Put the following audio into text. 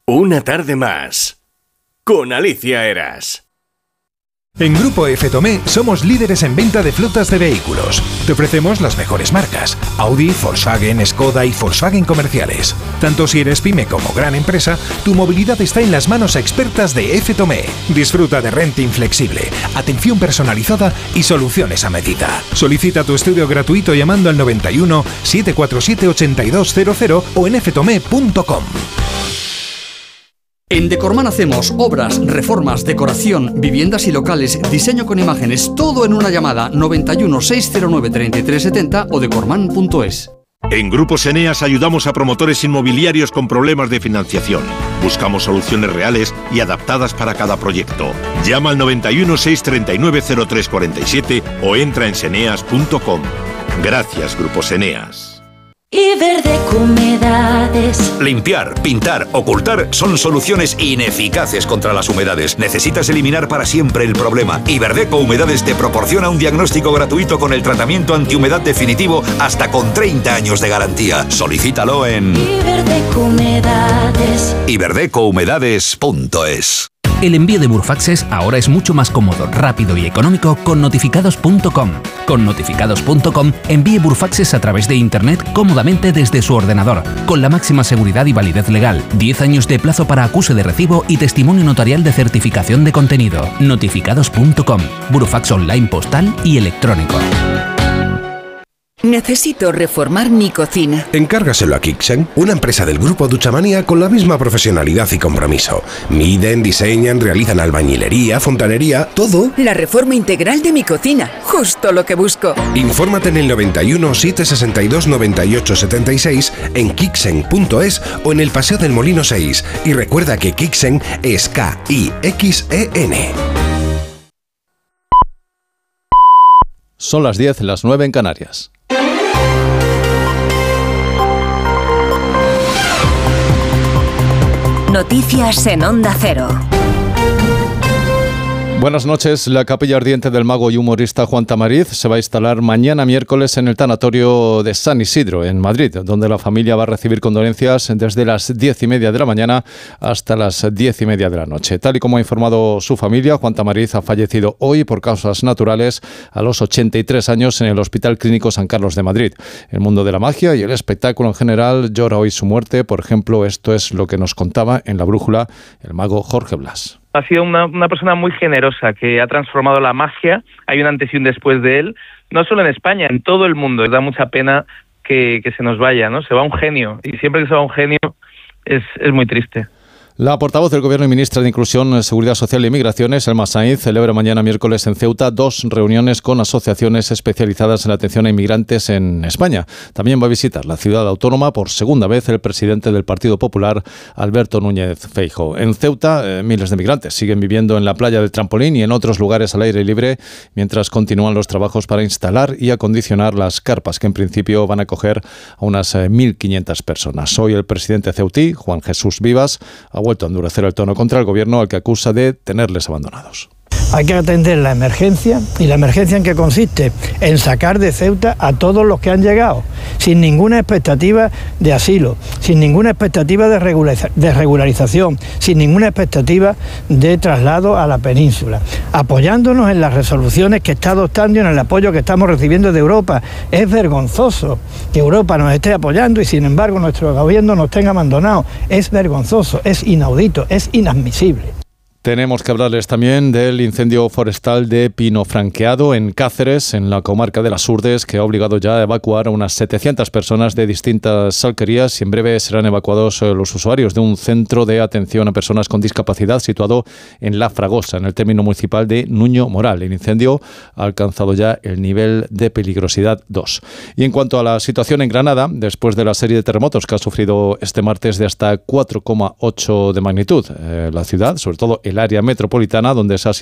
Una tarde más con Alicia Eras. En Grupo F. Tomé somos líderes en venta de flotas de vehículos. Te ofrecemos las mejores marcas: Audi, Volkswagen, Skoda y Volkswagen comerciales. Tanto si eres pyme como gran empresa, tu movilidad está en las manos expertas de F. Tomé. Disfruta de renting flexible, atención personalizada y soluciones a medida. Solicita tu estudio gratuito llamando al 91 747 8200 o en ftome.com. En Decorman hacemos obras, reformas, decoración, viviendas y locales, diseño con imágenes, todo en una llamada 91 609 3370 o decorman.es. En Grupos Eneas ayudamos a promotores inmobiliarios con problemas de financiación. Buscamos soluciones reales y adaptadas para cada proyecto. Llama al 91 639 0347 o entra en seneas.com. Gracias, Grupos Eneas. Iberdeco Humedades. Limpiar, pintar, ocultar son soluciones ineficaces contra las humedades. Necesitas eliminar para siempre el problema. Iberdeco Humedades te proporciona un diagnóstico gratuito con el tratamiento antihumedad definitivo hasta con 30 años de garantía. Solicítalo en Iberdeco Humedades. iberdecohumedades.es. El envío de Burfaxes ahora es mucho más cómodo, rápido y económico con notificados.com. Con notificados.com envíe Burfaxes a través de Internet cómodamente desde su ordenador, con la máxima seguridad y validez legal, 10 años de plazo para acuse de recibo y testimonio notarial de certificación de contenido. Notificados.com, Burfax online postal y electrónico. Necesito reformar mi cocina. Encárgaselo a Kixen, una empresa del grupo Duchamanía con la misma profesionalidad y compromiso. Miden, diseñan, realizan albañilería, fontanería, todo. La reforma integral de mi cocina, justo lo que busco. Infórmate en el 91 762 98 76 en kixen.es o en el Paseo del Molino 6. Y recuerda que Kixen es K-I-X-E-N. Son las 10, las 9 en Canarias. Noticias en Onda Cero. Buenas noches. La capilla ardiente del mago y humorista Juan Tamariz se va a instalar mañana miércoles en el tanatorio de San Isidro, en Madrid, donde la familia va a recibir condolencias desde las 10:30 de la mañana hasta las 10:30 de la noche. Tal y como ha informado su familia, Juan Tamariz ha fallecido hoy por causas naturales a los 83 años en el Hospital Clínico San Carlos de Madrid. El mundo de la magia y el espectáculo en general llora hoy su muerte. Por ejemplo, esto es lo que nos contaba en La Brújula el mago Jorge Blas. Ha sido una persona muy generosa que ha transformado la magia. Hay un antes y un después de él, no solo en España, en todo el mundo. Da mucha pena que se nos vaya, ¿no? Se va un genio, y siempre que se va un genio es muy triste. La portavoz del Gobierno y ministra de Inclusión, Seguridad Social y Migraciones, Elma Sainz, celebra mañana miércoles en Ceuta 2 reuniones con asociaciones especializadas en la atención a inmigrantes en España. También va a visitar la ciudad autónoma por segunda vez el presidente del Partido Popular, Alberto Núñez Feijóo. En Ceuta, miles de migrantes siguen viviendo en la playa del Trampolín y en otros lugares al aire libre, mientras continúan los trabajos para instalar y acondicionar las carpas, que en principio van a acoger a unas 1.500 personas. Hoy el presidente ceutí, Juan Jesús Vivas, ha vuelto a endurecer el tono contra el gobierno, al que acusa de tenerles abandonados. Hay que atender la emergencia, y la emergencia en qué consiste: en sacar de Ceuta a todos los que han llegado, sin ninguna expectativa de asilo, sin ninguna expectativa de regularización, sin ninguna expectativa de traslado a la península, apoyándonos en las resoluciones que está adoptando y en el apoyo que estamos recibiendo de Europa. Es vergonzoso que Europa nos esté apoyando y sin embargo nuestro gobierno nos tenga abandonados. Es vergonzoso, es inaudito, es inadmisible. Tenemos que hablarles también del incendio forestal de Pino Franqueado en Cáceres, en la comarca de Las Urdes, que ha obligado ya a evacuar a unas 700 personas de distintas alquerías, y en breve serán evacuados los usuarios de un centro de atención a personas con discapacidad situado en La Fragosa, en el término municipal de Nuño Moral. El incendio ha alcanzado ya el nivel de peligrosidad 2. Y en cuanto a la situación en Granada, después de la serie de terremotos que ha sufrido este martes de hasta 4,8 de magnitud, la ciudad, sobre todo el área metropolitana, donde se ha